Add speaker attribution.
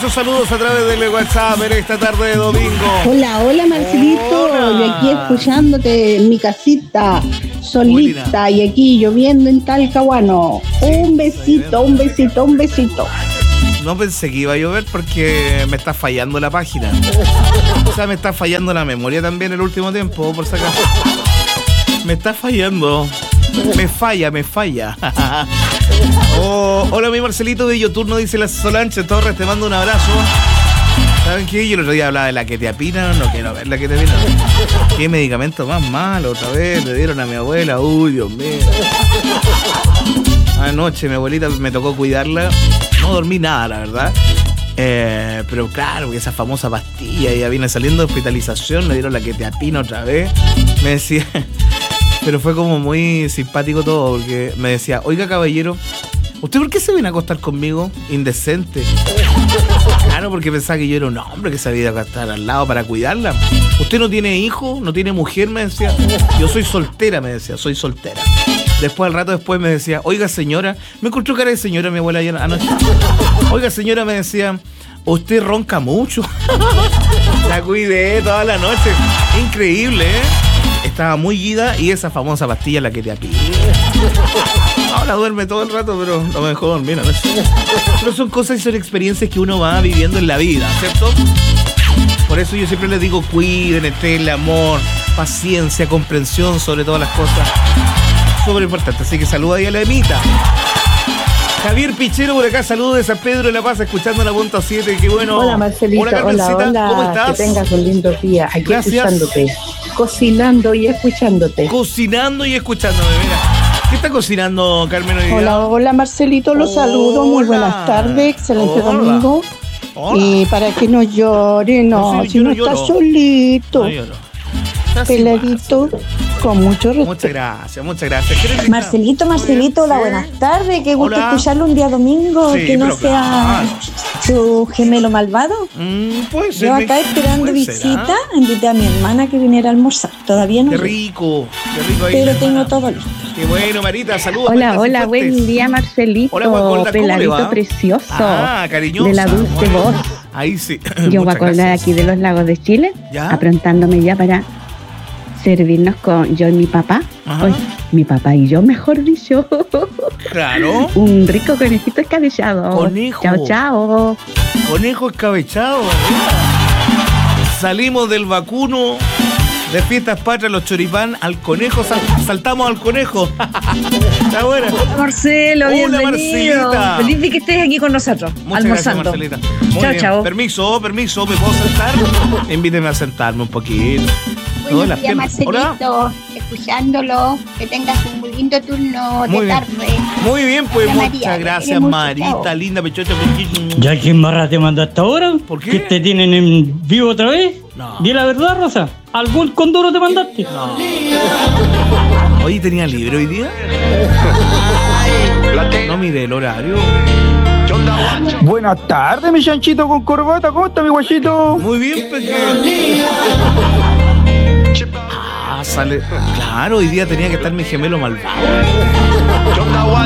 Speaker 1: sus saludos a través del WhatsApp en esta tarde de domingo.
Speaker 2: Hola, hola Marcelito.
Speaker 1: Hola.
Speaker 2: Yo aquí escuchándote en mi casita, solita, y aquí lloviendo en Talcahuano. Un besito, un besito, un besito.
Speaker 1: No pensé que iba a llover porque me está fallando la página. O sea, me está fallando la memoria también el último tiempo, por si acaso. Me está fallando. Me falla. Oh, hola, mi Marcelito de Yoturno, dice la Solange Torres, te mando un abrazo. ¿Saben qué? Yo el otro día hablaba de la quetiapina, no quiero ver la quetiapina. ¿Qué medicamento más malo otra vez le dieron a mi abuela? Uy, Dios mío. Anoche mi abuelita me tocó cuidarla. No dormí nada, la verdad. Pero claro, esa famosa pastilla ya viene saliendo de hospitalización, le dieron la quetiapina otra vez. Me decía... Pero fue como muy simpático todo, porque me decía, oiga caballero, ¿usted por qué se viene a acostar conmigo? Indecente. Claro, porque pensaba que yo era un hombre que se había ido a acostar al lado para cuidarla. ¿Usted no tiene hijo? ¿No tiene mujer? Me decía. Yo soy soltera, me decía, soy soltera. Después, al rato después me decía, oiga señora, me encontró cara de señora mi abuela ayer anoche. Oiga señora, me decía, usted ronca mucho. La cuidé toda la noche. Increíble, ¿eh? Estaba muy ida y esa famosa pastilla la que te apilla. Ahora duerme todo el rato, pero no me dejó dormir. Pero son cosas y son experiencias que uno va viviendo en la vida, ¿cierto? Por eso yo siempre les digo, cuiden, el amor, paciencia, comprensión sobre todas las cosas. Súper importante. Así que saluda ahí a la Emita. Javier Pichero por acá, saludos de San Pedro de la Paz, escuchando la punta 7, qué bueno.
Speaker 3: Hola Marcelito,
Speaker 1: hola,
Speaker 3: hola,
Speaker 1: ¿cómo estás?
Speaker 3: Que tengas un lindo día, aquí
Speaker 1: gracias.
Speaker 3: Escuchándote, cocinando y escuchándote.
Speaker 1: Cocinando y escuchándome, mira. ¿Qué está cocinando, Carmen, hoy día?
Speaker 3: Hola Marcelito, los saludo, muy buenas tardes, excelente domingo.
Speaker 1: Hola.
Speaker 3: Y para que no llore, no, si no estás solito.
Speaker 1: No lloro.
Speaker 3: Peladito, con mucho respeto.
Speaker 1: Muchas gracias.
Speaker 3: Marcelito, hola, buenas tardes. Qué gusto escucharlo un día domingo, sí, que no sea su gemelo malvado.
Speaker 1: Puede ser.
Speaker 3: Yo acá esperando visita, invité a mi hermana que viniera a almorzar. Todavía no.
Speaker 1: Qué rico ahí.
Speaker 3: Pero tengo todo listo.
Speaker 1: Qué bueno, Marita, saludos.
Speaker 4: Hola, buen día, Marcelito.
Speaker 1: Hola, Guacolda,
Speaker 4: peladito precioso.
Speaker 1: Cariñosa.
Speaker 4: De la dulce voz.
Speaker 1: Ahí sí.
Speaker 4: Yo Guacolda aquí de los Lagos de Chile, ¿ya? Aprontándome ya para servirnos con yo y mi papá. Hoy, mi papá y yo, mejor dicho.
Speaker 1: Claro.
Speaker 4: Un rico conejito escabechado.
Speaker 1: Conejo.
Speaker 4: Chao.
Speaker 1: Conejo escabechado. Salimos del vacuno de Fiestas Patrias, los choripán, al conejo, saltamos al conejo. Está buena.
Speaker 5: Hola Marcelo,
Speaker 1: hola,
Speaker 5: bienvenido.
Speaker 1: Marcelita.
Speaker 5: Feliz de que estés aquí con nosotros,
Speaker 1: muchas
Speaker 5: almorzando.
Speaker 1: Gracias, Marcelita.
Speaker 5: Chao.
Speaker 1: Permiso, ¿me puedo sentar? Invíteme a sentarme un poquito.
Speaker 6: Buenos días, Marcelito. Hola. Escuchándolo, que tengas un muy lindo turno de tarde.
Speaker 1: Muy bien, pues
Speaker 6: hola,
Speaker 1: muchas gracias, Marita, chao. Linda pechocha.
Speaker 7: ¿Ya quién barra te manda hasta ahora?
Speaker 1: ¿Por qué?
Speaker 7: ¿Que te tienen en vivo otra vez?
Speaker 1: No.
Speaker 7: Di la verdad, Rosa. ¿Algún condoro te mandaste?
Speaker 1: No. Oye, ¿tenía libre hoy día? No miré el horario.
Speaker 8: Buenas tardes, mi chanchito con corbata. ¿Cómo está, mi guachito?
Speaker 1: Muy bien, pequeño. Sale. Claro, hoy día tenía que estar mi gemelo malvado.